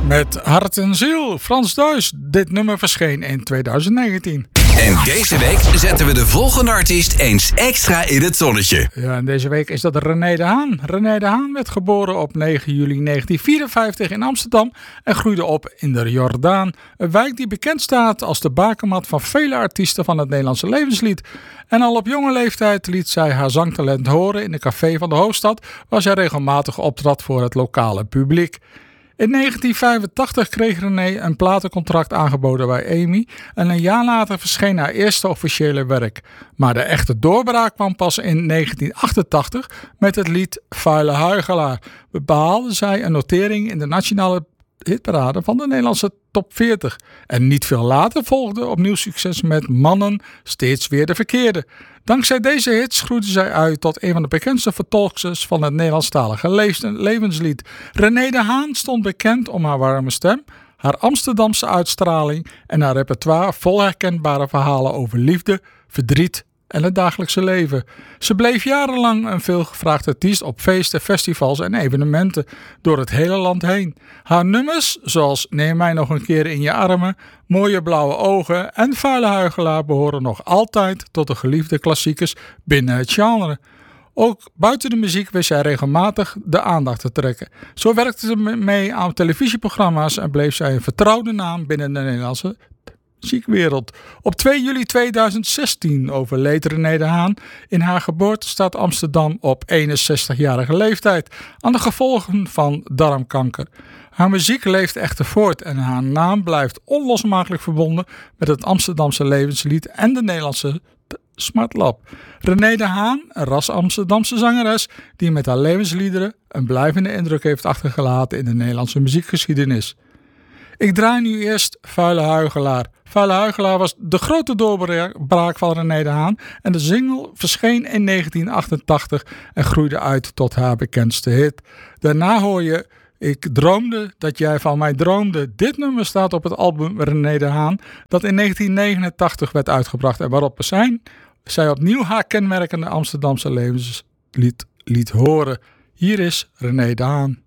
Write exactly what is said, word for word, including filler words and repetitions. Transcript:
Met hart en ziel, Frans Duis. Dit nummer verscheen in twintig negentien. En deze week zetten we de volgende artiest eens extra in het zonnetje. Ja, en deze week is dat René de Haan. René de Haan werd geboren op negen juli negentien vierenvijftig in Amsterdam en groeide op in de Jordaan. Een wijk die bekend staat als de bakermat van vele artiesten van het Nederlandse levenslied. En al op jonge leeftijd liet zij haar zangtalent horen in de café van de hoofdstad, waar zij regelmatig optrad voor het lokale publiek. In negentien vijfentachtig kreeg René een platencontract aangeboden bij E M I en een jaar later verscheen haar eerste officiële werk. Maar de echte doorbraak kwam pas in negentien achtentachtig met het lied Vuile Huichelaar. Behaalde zij een notering in de nationale hitparade van de Nederlandse top veertig. En niet veel later volgde opnieuw succes met Mannen, steeds weer de verkeerde. Dankzij deze hits groeide zij uit tot een van de bekendste vertolksters van het Nederlandstalige levenslied. René de Haan stond bekend om haar warme stem, haar Amsterdamse uitstraling en haar repertoire vol herkenbare verhalen over liefde, verdriet en het dagelijkse leven. Ze bleef jarenlang een veelgevraagd artiest op feesten, festivals en evenementen door het hele land heen. Haar nummers, zoals Neem mij nog een keer in je armen, Mooie blauwe ogen en Vuile Huichelaar behoren nog altijd tot de geliefde klassiekers binnen het genre. Ook buiten de muziek wist zij regelmatig de aandacht te trekken. Zo werkte ze mee aan televisieprogramma's en bleef zij een vertrouwde naam binnen de Nederlandse muziekwereld. Op twee juli tweeduizend zestien overleed René de Haan in haar geboortestad Amsterdam op eenenzestigjarige leeftijd aan de gevolgen van darmkanker. Haar muziek leeft echter voort en haar naam blijft onlosmakelijk verbonden met het Amsterdamse levenslied en de Nederlandse Smartlap. René de Haan, een ras Amsterdamse zangeres die met haar levensliederen een blijvende indruk heeft achtergelaten in de Nederlandse muziekgeschiedenis. Ik draai nu eerst Vuile Huichelaar. Vuile Huichelaar was de grote doorbraak van René de Haan en de single verscheen in negentien achtentachtig en groeide uit tot haar bekendste hit. Daarna hoor je Ik droomde dat jij van mij droomde. Dit nummer staat op het album René de Haan dat in negentien negenentachtig werd uitgebracht en waarop zijn, zij opnieuw haar kenmerkende Amsterdamse levenslied liet horen. Hier is René de Haan.